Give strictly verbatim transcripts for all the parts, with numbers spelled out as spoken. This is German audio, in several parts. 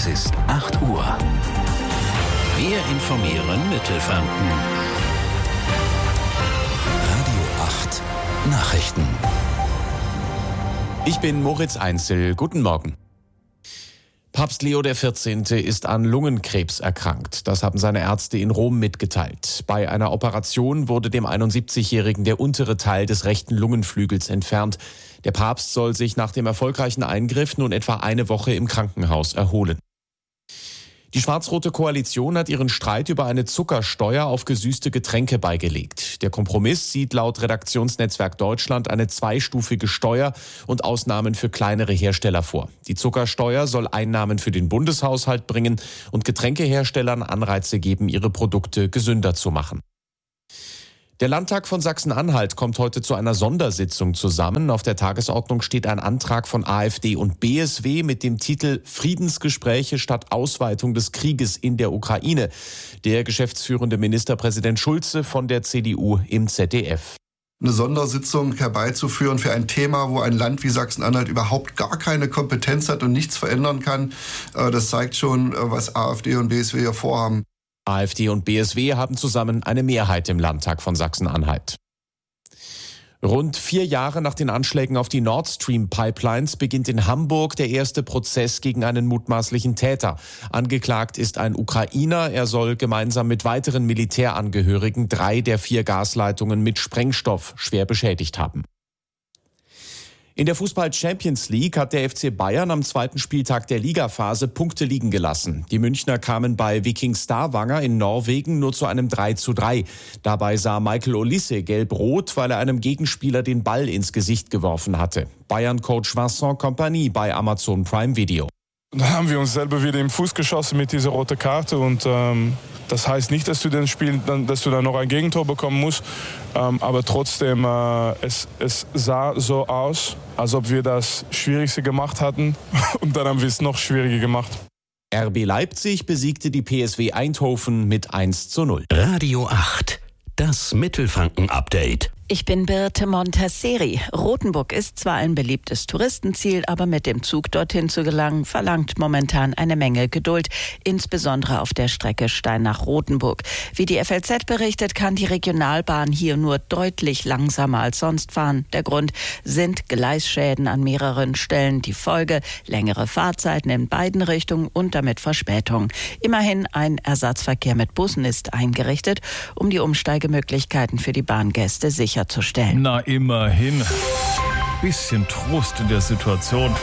Es ist acht Uhr. Wir informieren Mittelfranken. Radio acht Nachrichten. Ich bin Moritz Einzel. Guten Morgen. Papst Leo der vierzehnte ist an Lungenkrebs erkrankt. Das haben seine Ärzte in Rom mitgeteilt. Bei einer Operation wurde dem einundsiebzigjährigen der untere Teil des rechten Lungenflügels entfernt. Der Papst soll sich nach dem erfolgreichen Eingriff nun etwa eine Woche im Krankenhaus erholen. Die schwarz-rote Koalition hat ihren Streit über eine Zuckersteuer auf gesüßte Getränke beigelegt. Der Kompromiss sieht laut Redaktionsnetzwerk Deutschland eine zweistufige Steuer und Ausnahmen für kleinere Hersteller vor. Die Zuckersteuer soll Einnahmen für den Bundeshaushalt bringen und Getränkeherstellern Anreize geben, ihre Produkte gesünder zu machen. Der Landtag von Sachsen-Anhalt kommt heute zu einer Sondersitzung zusammen. Auf der Tagesordnung steht ein Antrag von AfD und B S W mit dem Titel Friedensgespräche statt Ausweitung des Krieges in der Ukraine. Der geschäftsführende Ministerpräsident Schulze von der C D U im Z D F. Eine Sondersitzung herbeizuführen für ein Thema, wo ein Land wie Sachsen-Anhalt überhaupt gar keine Kompetenz hat und nichts verändern kann, das zeigt schon, was AfD und B S W hier vorhaben. AfD und B S W haben zusammen eine Mehrheit im Landtag von Sachsen-Anhalt. Rund vier Jahre nach den Anschlägen auf die Nord Stream Pipelines beginnt in Hamburg der erste Prozess gegen einen mutmaßlichen Täter. Angeklagt ist ein Ukrainer. Er soll gemeinsam mit weiteren Militärangehörigen drei der vier Gasleitungen mit Sprengstoff schwer beschädigt haben. In der Fußball-Champions League hat der F C Bayern am zweiten Spieltag der Ligaphase Punkte liegen gelassen. Die Münchner kamen bei Viking Stavanger in Norwegen nur zu einem drei zu drei. Dabei sah Michael Olise gelb-rot, weil er einem Gegenspieler den Ball ins Gesicht geworfen hatte. Bayern-Coach Vincent Kompany bei Amazon Prime Video. Dann haben wir uns selber wieder im Fuß geschossen mit dieser roten Karte und ähm, das heißt nicht, dass du den Spiel, dass du dann noch ein Gegentor bekommen musst, ähm, aber trotzdem äh, es, es sah so aus, als ob wir das Schwierigste gemacht hatten und dann haben wir es noch schwieriger gemacht. R B Leipzig besiegte die P S V Eindhoven mit eins zu null. Radio acht, das Mittelfranken-Update. Ich bin Birte Montasseri. Rothenburg ist zwar ein beliebtes Touristenziel, aber mit dem Zug dorthin zu gelangen, verlangt momentan eine Menge Geduld, insbesondere auf der Strecke Steinach-Rothenburg. Wie die F L Z berichtet, kann die Regionalbahn hier nur deutlich langsamer als sonst fahren. Der Grund sind Gleisschäden an mehreren Stellen. Die Folge längere Fahrzeiten in beiden Richtungen und damit Verspätungen. Immerhin ein Ersatzverkehr mit Bussen ist eingerichtet, um die Umsteigemöglichkeiten für die Bahngäste sicherzustellen. Na, immerhin. Bisschen Trost in der Situation.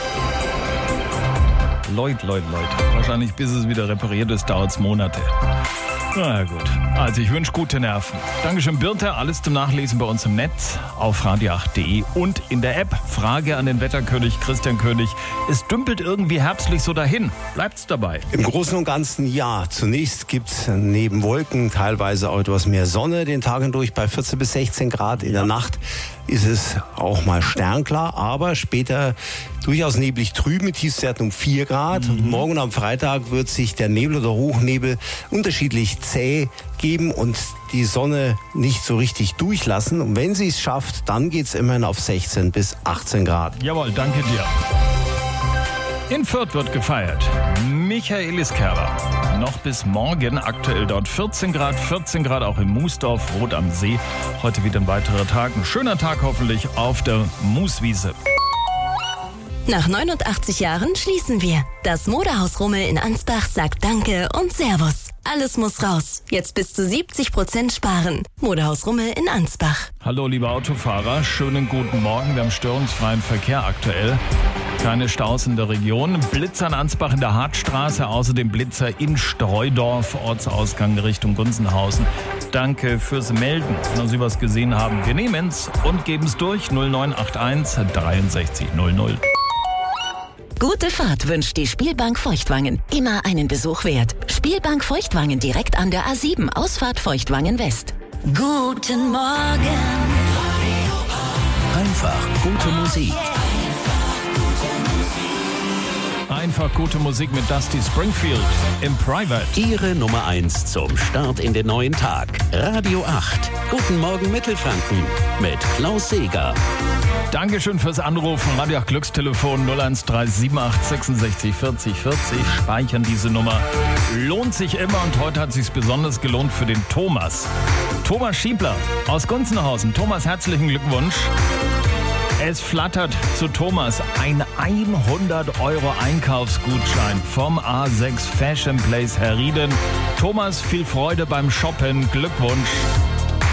Leute, Leute, Leute. Wahrscheinlich, bis es wieder repariert ist, dauert es Monate. Na gut. Also, ich wünsche gute Nerven. Dankeschön, Birte. Alles zum Nachlesen bei uns im Netz auf radio acht punkt de und in der App. Frage an den Wetterkönig Christian König. Es dümpelt irgendwie herbstlich so dahin. Bleibt's dabei? Im Großen und Ganzen ja. Zunächst gibt's neben Wolken teilweise auch etwas mehr Sonne den Tag hindurch bei vierzehn bis sechzehn Grad. In der Nacht ist es auch mal sternklar, aber später durchaus neblig trüb mit Tiefstwerten um vier Grad. Mhm. Morgen und am Freitag wird sich der Nebel oder Hochnebel unterschiedlich zäh geben und die Sonne nicht so richtig durchlassen. Und wenn sie es schafft, dann geht's immerhin auf sechzehn bis achtzehn Grad. Jawohl, danke dir. In Fürth wird gefeiert. Michaeliskerber. Noch bis morgen, aktuell dort vierzehn Grad, vierzehn Grad auch in Moosdorf, Rot am See. Heute wieder ein weiterer Tag, ein schöner Tag hoffentlich auf der Mooswiese. Nach neunundachtzig Jahren schließen wir. Das Modehaus Rummel in Ansbach sagt Danke und Servus. Alles muss raus. Jetzt bis zu siebzig Prozent sparen. Modehaus Rummel in Ansbach. Hallo liebe Autofahrer, schönen guten Morgen. Wir haben störungsfreien Verkehr aktuell. Keine Staus in der Region. Blitzer in Ansbach in der Hartstraße, außerdem Blitzer in Streudorf, Ortsausgang Richtung Gunzenhausen. Danke fürs Melden. Wenn Sie was gesehen haben, wir nehmen's und geben's durch. null neun acht eins dreiundsechzig null null. Gute Fahrt wünscht die Spielbank Feuchtwangen. Immer einen Besuch wert. Spielbank Feuchtwangen direkt an der A sieben, Ausfahrt Feuchtwangen West. Guten Morgen. Einfach gute Musik. Einfach gute Musik mit Dusty Springfield im Private. Ihre Nummer eins zum Start in den neuen Tag. Radio acht. Guten Morgen Mittelfranken mit Klaus Seeger. Dankeschön fürs Anrufen. Radio acht Glückstelefon null eins drei sieben acht sechsundsechzig vierzig vierzig. Speichern diese Nummer. Lohnt sich immer und heute hat es sich besonders gelohnt für den Thomas. Thomas Schiebler aus Gunzenhausen. Thomas, herzlichen Glückwunsch. Es flattert zu Thomas ein hundert Euro Einkaufsgutschein vom A sechs Fashion Place Herrieden. Thomas, viel Freude beim Shoppen. Glückwunsch.